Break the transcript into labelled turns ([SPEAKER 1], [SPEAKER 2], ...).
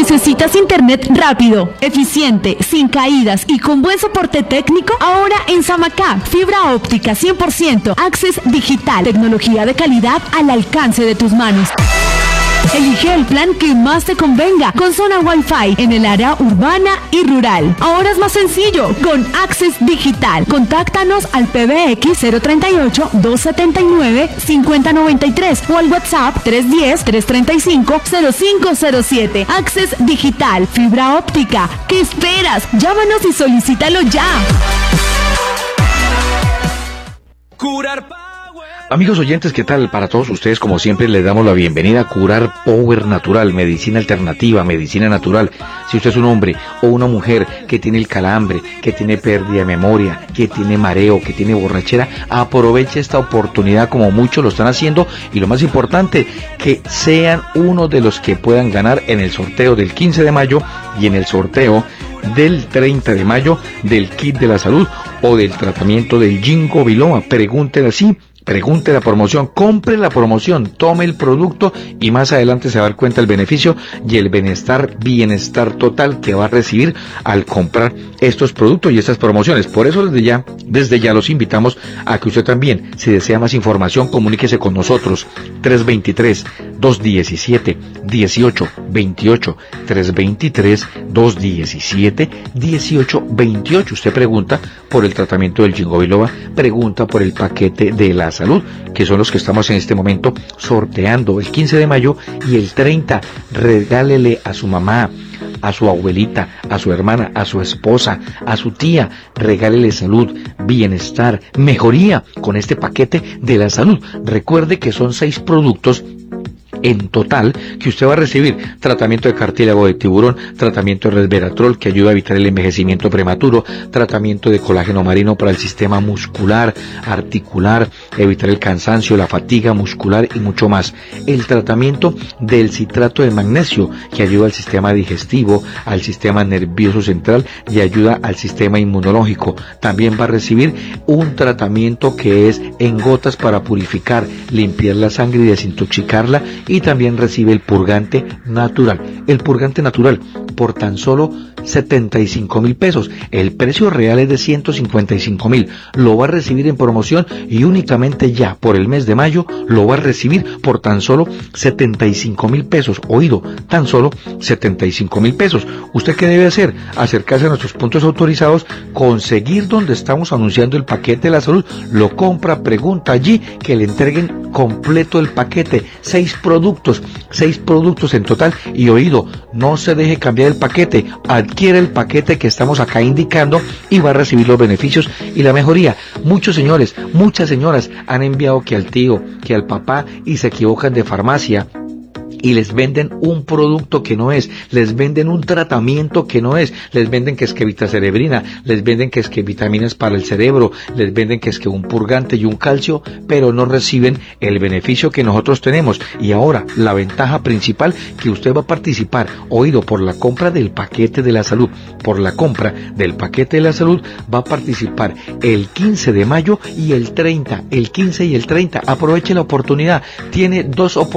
[SPEAKER 1] ¿Necesitas internet rápido, eficiente, sin caídas y con buen soporte técnico? Ahora en Samacá, fibra óptica 100%, Access Digital, tecnología de calidad al alcance de tus manos. Elige el plan que más te convenga, con zona Wi-Fi en el área urbana y rural. Ahora es más sencillo, con Access Digital. Contáctanos al PBX 038-279-5093 o al WhatsApp 310-335-0507. Access Digital, fibra óptica. ¿Qué esperas? Llámanos y solicítalo ya.
[SPEAKER 2] Amigos oyentes, ¿qué tal? Para todos ustedes, como siempre, les damos la bienvenida a Curar Power Natural, medicina alternativa, medicina natural. Si usted es un hombre o una mujer que tiene el calambre, que tiene pérdida de memoria, que tiene mareo, que tiene borrachera, aproveche esta oportunidad como muchos lo están haciendo, y lo más importante, que sean uno de los que puedan ganar en el sorteo del 15 de mayo y en el sorteo del 30 de mayo del kit de la salud o del tratamiento del Ginkgo biloba. Pregúntenle así. Pregunte la promoción, compre la promoción, tome el producto y más adelante se va a dar cuenta del beneficio y el bienestar total que va a recibir al comprar estos productos y estas promociones. Por eso desde ya los invitamos a que usted también, si desea más información, comuníquese con nosotros. 323-217-1828, 323-217-1828. Usted pregunta por el tratamiento del Ginkgo biloba, pregunta por el paquete de la salud, que son los que estamos en este momento sorteando el 15 de mayo y el 30. Regálele a su mamá, a su abuelita, a su hermana, a su esposa, a su tía, regálele salud, bienestar, mejoría con este paquete de la salud. Recuerde que son 6 productos en total que usted va a recibir: tratamiento de cartílago de tiburón, tratamiento de resveratrol que ayuda a evitar el envejecimiento prematuro, tratamiento de colágeno marino para el sistema muscular, articular, evitar el cansancio, la fatiga muscular y mucho más. El tratamiento del citrato de magnesio que ayuda al sistema digestivo, al sistema nervioso central y ayuda al sistema inmunológico. También va a recibir un tratamiento que es en gotas para purificar, limpiar la sangre y desintoxicarla. Y también recibe el purgante natural. El purgante natural por tan solo 75.000 pesos. El precio real es de 155.000. Lo va a recibir en promoción y únicamente ya por el mes de mayo lo va a recibir por tan solo 75.000 pesos. Oído, tan solo 75.000 pesos. ¿Usted qué debe hacer? Acercarse a nuestros puntos autorizados, conseguir donde estamos anunciando el paquete de la salud, lo compra, pregunta allí que le entreguen completo el paquete. 6 productos en total. Y oído, no se deje cambiar el paquete, adquiere el paquete que estamos acá indicando y va a recibir los beneficios y la mejoría. Muchos señores, muchas señoras han enviado que al tío, que al papá, y se equivocan de farmacia y les venden un producto que no es, les venden un tratamiento que no es, les venden que es que vitacerebrina, les venden que es que vitaminas para el cerebro, les venden que es que un purgante y un calcio, pero no reciben el beneficio que nosotros tenemos. Y ahora, la ventaja principal, que usted va a participar, oído, por la compra del paquete de la salud, por la compra del paquete de la salud, va a participar el 15 de mayo y el 30, el 15 y el 30. Aproveche la oportunidad, tiene 2 oportunidades.